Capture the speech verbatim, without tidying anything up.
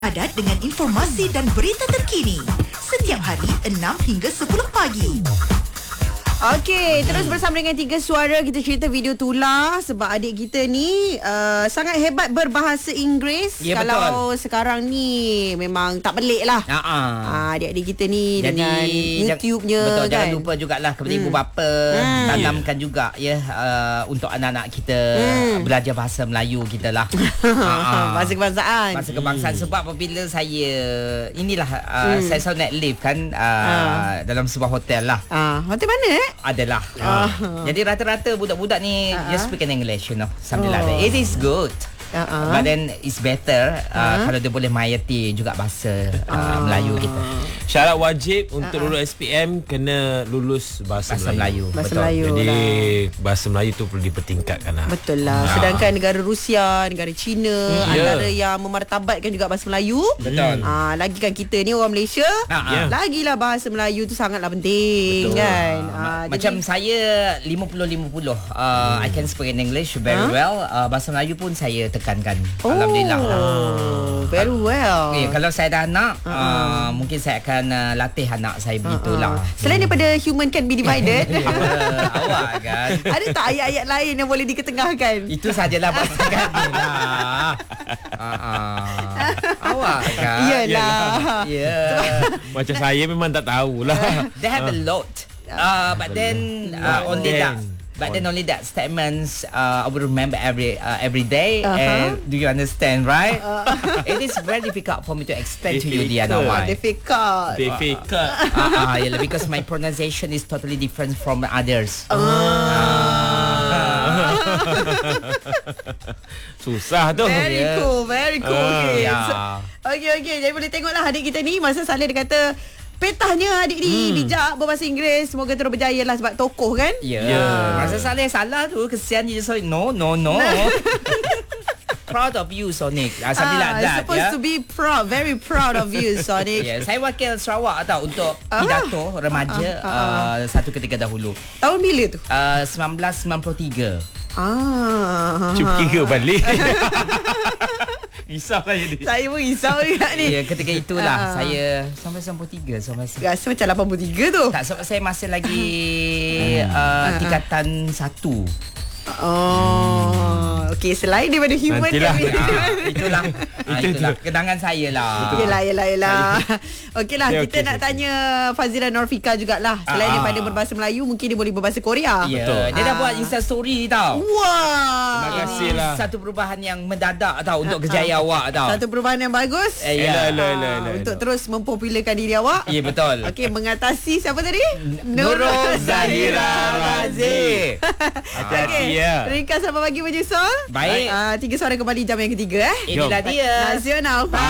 Padat dengan informasi dan berita terkini. Setiap hari enam hingga sepuluh pagi. Okey, terus bersama dengan Tiga Suara kita cerita video tular sebab adik kita ni uh, sangat hebat berbahasa Inggeris. Ya, kalau betul. sekarang ni memang tak pelik lah. Ha uh, adik-adik kita ni Jadi, dengan YouTube-nya betul, kan. jangan lupa jugalah kepada Hmm. ibu bapa Hmm. tanamkan juga ya uh, untuk anak-anak kita Hmm. belajar bahasa Melayu kita lah. Ha, Bahasa kebangsaan. Bahasa kebangsaan hmm. sebab apabila saya inilah uh, Hmm. saya selalu naik lift kan uh, Ah. dalam sebuah hotel lah. Ah, hotel mana eh? Adalah. Ah. Jadi rata-rata budak-budak ni Ah. just speak in English, you know, something Oh. like that. It is good. Uh-uh. But then it's better uh, Uh-huh. kalau dia boleh menghayati juga bahasa uh, Melayu kita. Syarat wajib untuk Uh-uh. lulus S P M kena lulus bahasa, Bahasa Melayu. Melayu. Bahasa Betul. Melayu Jadi lah. bahasa Melayu tu perlu dipertingkatkan lah. Betul lah. Sedangkan negara Rusia, negara China, Hmm. antara Ya. yang memartabatkan juga bahasa Melayu. Betul. Ah, lagi kan kita ni orang Malaysia. Ha, Ya. Lagilah bahasa Melayu tu sangatlah penting. Betul. Kan. Ma- Ah, Macam jadi, saya lima puluh lima puluh uh, I can speak in English very Huh? well. uh, Bahasa Melayu pun saya tekankan. oh, Alhamdulillah. very well. Okay, kalau saya ada anak Uh-uh. uh, mungkin saya akan uh, latih anak saya begitulah. Ah, Selain daripada human can be divided, Ya, awak kan. ada tak ayat-ayat lain yang boleh diketengahkan? Itu sajalah bahasa kami lah. uh-uh. Awak kan. Iyalah. Ya. Macam saya memang tak tahulah. They have a lot. Uh, but then uh, But only that. then- But then only that statements uh, I will remember every uh, every day. Uh-huh. And do you understand, right? It is very difficult for me to explain to you, Diana. Difficult. Why? Difficult. Difficult. Ah, uh, yeah, because my pronunciation is totally different from others. Susah tu. Very Yeah. cool, very cool. Ah, Okay, yeah. so, okay, okay. Jadi boleh tengoklah adik kita ni masa Saleh dia kata petahnya adik ni Hmm. bijak berbahasa Inggeris. Semoga terus berjaya lah sebab tokoh kan. Yeah. Ya. Masa Saleh salah tu, kesian je. So, no, no, no. Proud of you, Sonic. Uh, something Ah, like that. supposed yeah? to be proud, very proud of you, Sonic. Yeah, saya wakil Sarawak tau untuk Ah. pidato remaja Ah, ah, ah. uh, satu ketika dahulu. Tahun bila tu? Uh, sembilan belas sembilan puluh tiga. Ah. Cuba kira balik. Risau saya ni. Saya pun risau juga ni. Ya, ketika itulah Ah. saya sampai sembilan puluh tiga sampai se- Rasa macam lapan puluh tiga tu. tak sebab saya masih lagi uh, tingkatan satu. Oh, okey, selain daripada human Nantilah. kan. Ah, itulah. Ah, itulah kenangan saya lah. Yelah, yelah, yelah. Okeylah, Okey, kita okey, nak okey. tanya Fazira Norfika jugalah. Selain Ah. daripada berbahasa Melayu, mungkin dia boleh berbahasa Korea. Ya, Betul. dia dah Ah. buat Insta story tau. Wah. Terima kasih Ini lah. satu perubahan yang mendadak tau untuk kejayaan awak tau. Satu perubahan yang bagus. Eh, ya. Elah, elah, Ah, elah, elah, untuk elah. terus mempopularkan diri awak. Ya, betul. Okey, mengatasi siapa tadi? Nurul Zahira Razif. Hati-hati Okey, ya. ringkas selamat pagi menyusul. Baik. Ah, tiga suara kembali jam yang ketiga eh. Inilah Jom. dia. Nasional.